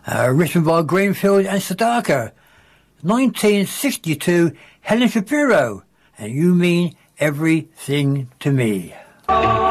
written by Greenfield and Sadaka. 1962, Helen Shapiro, and You Mean Everything to Me.